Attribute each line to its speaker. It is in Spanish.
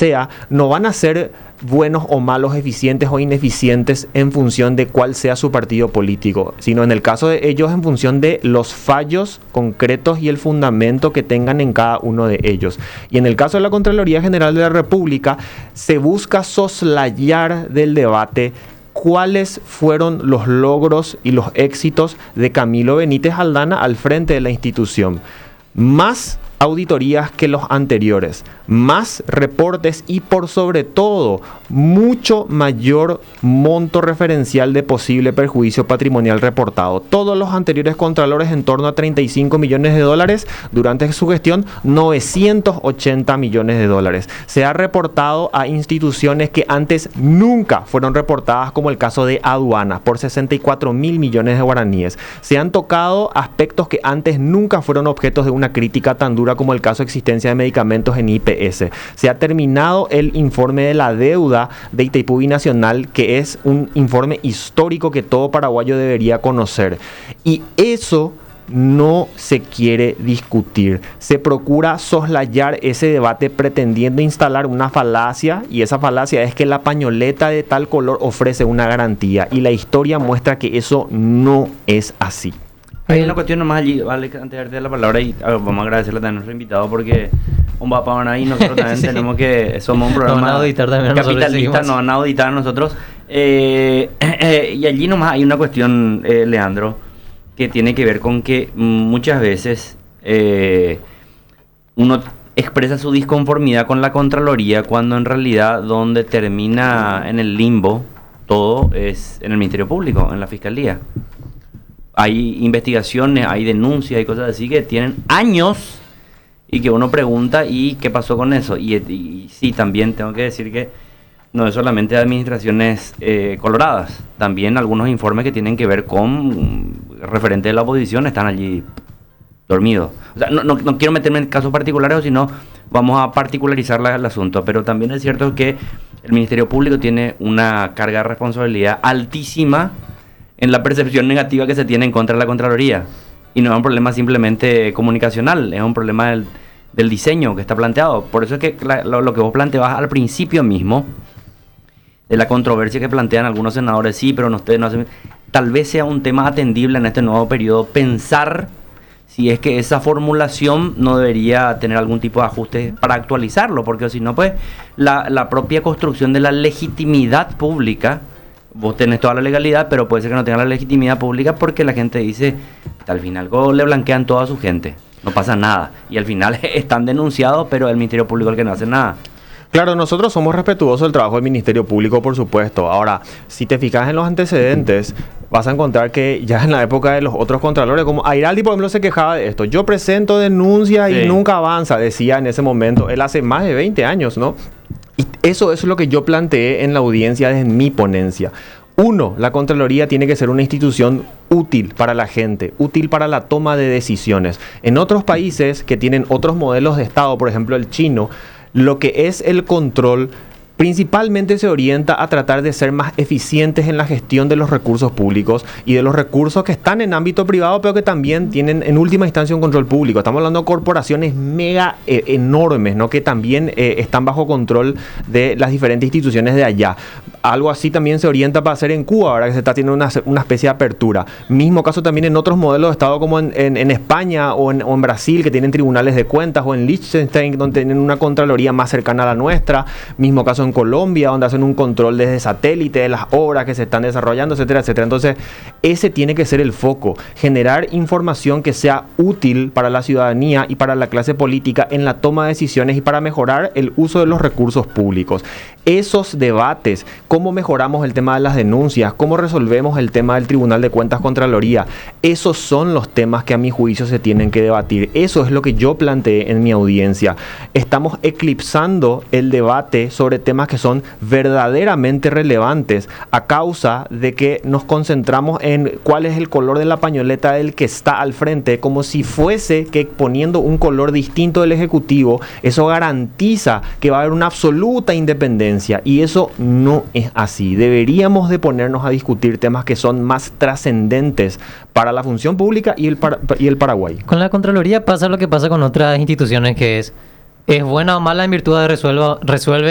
Speaker 1: sea, no van a ser buenos o malos, eficientes o ineficientes en función de cuál sea su partido político, sino en el caso de ellos en función de los fallos concretos y el fundamento que tengan en cada uno de ellos. Y en el caso de la Contraloría General de la República, se busca soslayar del debate cuáles fueron los logros y los éxitos de Camilo Benítez Aldana al frente de la institución. Más auditorías que los anteriores, más reportes y por sobre todo mucho mayor monto referencial de posible perjuicio patrimonial reportado. Todos los anteriores contralores en torno a 35 millones de dólares, durante su gestión 980 millones de dólares. Se ha reportado a instituciones que antes nunca fueron reportadas, como el caso de aduanas, por 64 mil millones de guaraníes. Se han tocado aspectos que antes nunca fueron objetos de una crítica tan dura como el caso de existencia de medicamentos en IPS. Se ha terminado el informe de la deuda de Itaipú Binacional, que es un informe histórico que todo paraguayo debería conocer. Y eso no se quiere discutir. Se procura soslayar ese debate pretendiendo instalar una falacia, y esa falacia es que la pañoleta de tal color ofrece una garantía, y la historia muestra que eso no es así.
Speaker 2: Hay una cuestión nomás allí, vale, antes de darte la palabra, y vamos a agradecerle también a nuestro invitado, porque un va para ahí, nosotros también sí. Tenemos que, somos un programa capitalista, nos van a auditar a nosotros. Y allí nomás hay una cuestión, Leandro, que tiene que ver con que muchas veces uno expresa su disconformidad con la Contraloría, cuando en realidad donde termina en el limbo todo es en el Ministerio Público, en la Fiscalía. Hay investigaciones, hay denuncias y cosas así que tienen años y que uno pregunta, ¿y qué pasó con eso? Y sí, también tengo que decir que no es solamente de administraciones coloradas, también algunos informes que tienen que ver con referentes de la oposición están allí dormidos. O sea, no quiero meterme en casos particulares, sino vamos a particularizar el asunto, pero también es cierto que el Ministerio Público tiene una carga de responsabilidad altísima en la percepción negativa que se tiene en contra de la Contraloría. Y no es un problema simplemente comunicacional, es un problema del diseño que está planteado. Por eso es que lo que vos planteabas al principio mismo, de la controversia que plantean algunos senadores, sí, pero ustedes no hacen... Tal vez sea un tema atendible en este nuevo periodo, pensar si es que esa formulación no debería tener algún tipo de ajuste para actualizarlo, porque si no, pues la propia construcción de la legitimidad pública, vos tenés toda la legalidad, pero puede ser que no tenga la legitimidad pública porque la gente dice, al final le blanquean toda su gente, no pasa nada. Y al final están denunciados, pero el Ministerio Público es el que no hace nada.
Speaker 1: Claro, nosotros somos respetuosos del trabajo del Ministerio Público, por supuesto. Ahora, si te fijas en los antecedentes, vas a encontrar que ya en la época de los otros contralores, como Airaldi, por ejemplo, se quejaba de esto. Yo presento denuncia y nunca avanza, decía en ese momento. Él hace más de 20 años, ¿no? Y eso es lo que yo planteé en la audiencia en mi ponencia. Uno, la Contraloría tiene que ser una institución útil para la gente, útil para la toma de decisiones. En otros países que tienen otros modelos de Estado, por ejemplo el chino, lo que es el control principalmente se orienta a tratar de ser más eficientes en la gestión de los recursos públicos y de los recursos que están en ámbito privado, pero que también tienen en última instancia un control público. Estamos hablando de corporaciones mega enormes, ¿no? Que también están bajo control de las diferentes instituciones de allá. Algo así también se orienta para hacer en Cuba, ahora que se está teniendo una especie de apertura. Mismo caso también en otros modelos de Estado como en España o en Brasil, que tienen tribunales de cuentas, o en Liechtenstein, donde tienen una contraloría más cercana a la nuestra. Mismo caso en Colombia, donde hacen un control desde satélite de las obras que se están desarrollando, etcétera, etcétera. Entonces, ese tiene que ser el foco, generar información que sea útil para la ciudadanía y para la clase política en la toma de decisiones y para mejorar el uso de los recursos públicos. Esos debates, cómo mejoramos el tema de las denuncias, cómo resolvemos el tema del Tribunal de Cuentas Contraloría, esos son los temas que a mi juicio se tienen que debatir. Eso es lo que yo planteé en mi audiencia. Estamos eclipsando el debate sobre temas que son verdaderamente relevantes a causa de que nos concentramos en cuál es el color de la pañoleta del que está al frente, como si fuese que poniendo un color distinto del Ejecutivo, eso garantiza que va a haber una absoluta independencia, y eso no es así. Deberíamos de ponernos a discutir temas que son más trascendentes para la función pública y el Paraguay.
Speaker 3: Con la Contraloría pasa lo que pasa con otras instituciones, que es buena o mala en virtud de resuelve